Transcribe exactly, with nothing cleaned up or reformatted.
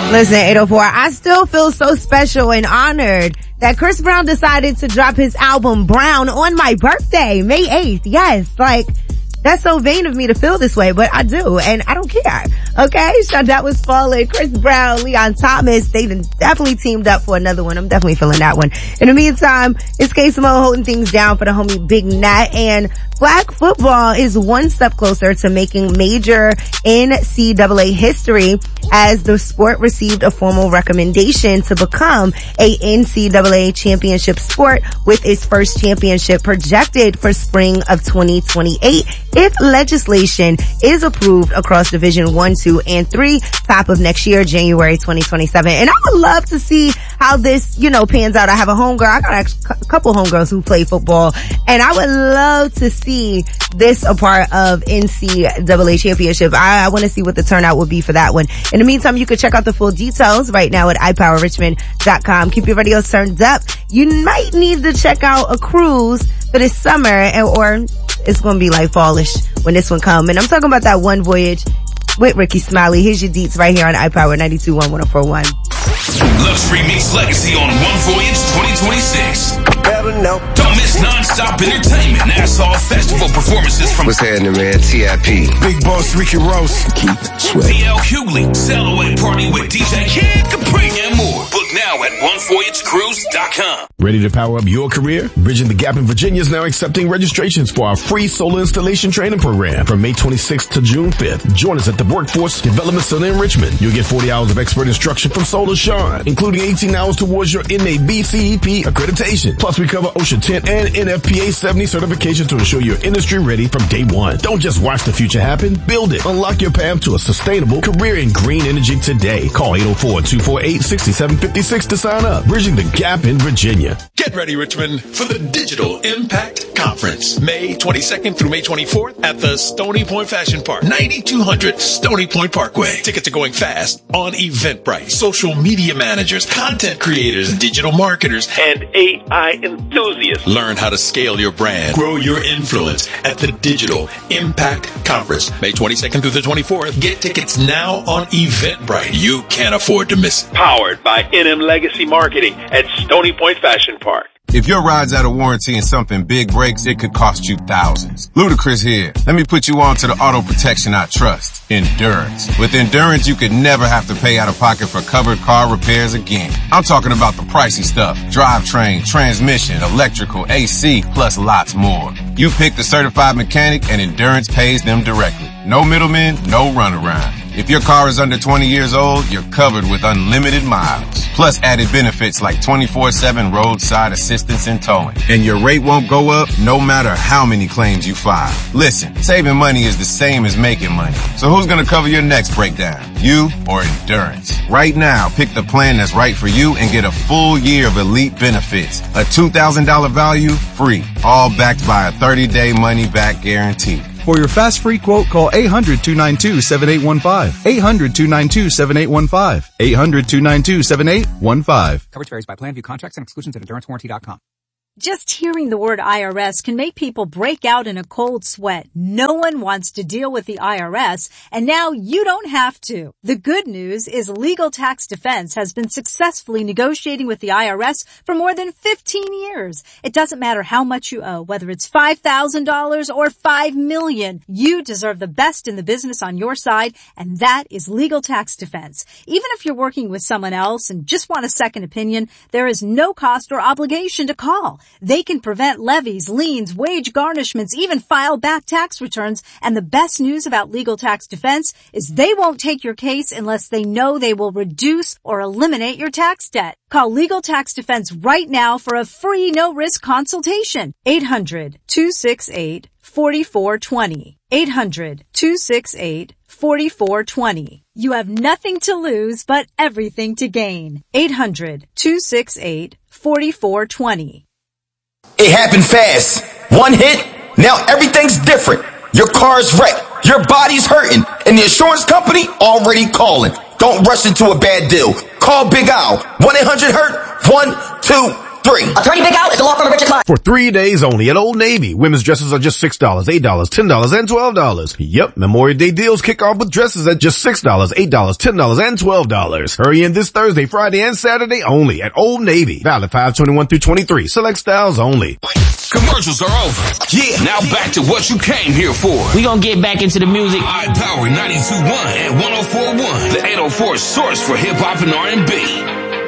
Listen, eight oh four, I still feel so special and honored that Chris Brown decided to drop his album Brown on my birthday, May eighth. Yes, like, that's so vain of me to feel this way, but I do, and I don't care. Okay? Shot was falling. Chris Brown, Leon Thomas, they definitely teamed up for another one. I'm definitely feeling that one. In the meantime, it's K-Samo holding things down for the homie Big Nat, and flag football is one step closer to making major N C double A history as the sport received a formal recommendation to become a N C double A championship sport, with its first championship projected for spring of twenty twenty-eight if legislation is approved across Division one, two, and three, top of next year, January twenty twenty-seven. And I would love to see how this, you know, pans out. I have a homegirl. I got a couple homegirls who play football, and I would love to see this a part of N C double A championship. I, I want to see what the turnout would be for that one. In the meantime, you can check out the full details right now at i power richmond dot com. Keep your radios turned up. You might need to check out a cruise for this summer, and, or it's going to be like fallish when this one comes. And I'm talking about that one voyage with Ricky Smiley. Here's your deets right here on iPower ninety-two point one, one oh four point one. Luxury meets Legacy on One Voyage twenty twenty-six. Better know. Don't miss non-stop entertainment. Nassau Festival performances from What's happening, man? T I P. Big Boss Ricky Ross. Keith Sweat. D L Hughley. Sail away party with D J Kid Capri and more. Book now at one voyage cruise dot com. Ready to power up your career? Bridging the Gap in Virginia is now accepting registrations for our free solar installation training program from May twenty-sixth to June fifth. Join us at the Workforce Development Center in Richmond. You'll get forty hours of expert instruction from Solar Sean, including eighteen hours towards your N A B C E P accreditation. Plus, we cover OSHA ten and N F P A seventy certification to ensure you're industry ready from day one. Don't just watch the future happen. Build it. Unlock your path to a sustainable career in green energy today. Call eight oh four, two four eight, six seven five six to sign up. Bridging the Gap in Virginia. Get ready, Richmond, for the Digital Impact Conference, May twenty-second through May twenty-fourth at the Stony Point Fashion Park, ninety-two hundred Stony Point Parkway. Tickets are going fast on Eventbrite. Social media managers, content creators, digital marketers, and A I enthusiasts. Learn how to scale your brand, grow your influence at the Digital Impact Conference, May twenty-second through the twenty-fourth. Get tickets now on Eventbrite. You can't afford to miss it. Powered by N M Legacy Marketing at Stony Point Fashion Park. If your ride's out of warranty and something big breaks, it could cost you thousands. Ludacris here. Let me put you on to the auto protection I trust. Endurance. With Endurance, you could never have to pay out of pocket for covered car repairs again. I'm talking about the pricey stuff. Drivetrain, transmission, electrical, A C, plus lots more. You pick the certified mechanic and Endurance pays them directly. No middlemen, no runaround. If your car is under twenty years old, you're covered with unlimited miles. Plus added benefits like twenty-four seven roadside assistance and towing. And your rate won't go up no matter how many claims you file. Listen, saving money is the same as making money. So who's gonna cover your next breakdown? You or Endurance? Right now, pick the plan that's right for you and get a full year of elite benefits. A two thousand dollars value, free. All backed by a thirty-day money-back guarantee. For your fast free quote, call eight hundred, two nine two, seven eight one five. eight hundred, two nine two, seven eight one five. eight hundred, two nine two, seven eight one five. Coverage varies by plan. View contracts and exclusions at endurance warranty dot com. Just hearing the word I R S can make people break out in a cold sweat. No one wants to deal with the I R S, and now you don't have to. The good news is Legal Tax Defense has been successfully negotiating with the I R S for more than fifteen years. It doesn't matter how much you owe, whether it's five thousand dollars or five million dollars. You deserve the best in the business on your side, and that is Legal Tax Defense. Even if you're working with someone else and just want a second opinion, there is no cost or obligation to call. They can prevent levies, liens, wage garnishments, even file back tax returns. And the best news about Legal Tax Defense is they won't take your case unless they know they will reduce or eliminate your tax debt. Call Legal Tax Defense right now for a free no-risk consultation. eight hundred, two six eight, four four two zero. eight hundred, two six eight, four four two zero. You have nothing to lose but everything to gain. eight hundred, two six eight, four four two zero. It happened fast. One hit, now everything's different. Your car's wrecked, your body's hurting, and the insurance company already calling. Don't rush into a bad deal. Call Big Al. one eight hundred hurt, one two three. Attorney Big Al is the law firm of Richard Klein. For three days only at Old Navy, women's dresses are just six dollars, eight dollars, ten dollars, and twelve dollars. Yep, Memorial Day deals kick off with dresses at just six dollars, eight dollars, ten dollars, and twelve dollars. Hurry in this Thursday, Friday, and Saturday only at Old Navy. Valid five twenty-one through twenty-three. Select styles only. Commercials are over. Yeah. Now back to what you came here for. We gonna get back into the music. iPower ninety-two point one and one oh four point one. The eight oh four source for hip hop and R and B.